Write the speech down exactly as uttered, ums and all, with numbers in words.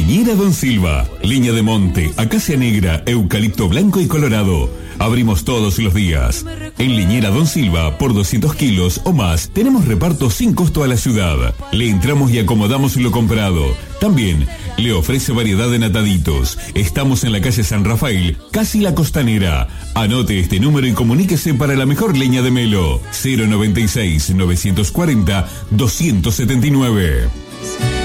Leñera Don Silva, leña de monte, acacia negra, eucalipto blanco y colorado. Abrimos todos los días. En Leñera Don Silva, por doscientos kilos o más, tenemos reparto sin costo a la ciudad. Le entramos y acomodamos lo comprado. También le ofrece variedad de nataditos. Estamos en la calle San Rafael, casi la Costanera. Anote este número y comuníquese para la mejor leña de Melo. cero noventa y seis, novecientos cuarenta, doscientos setenta y nueve.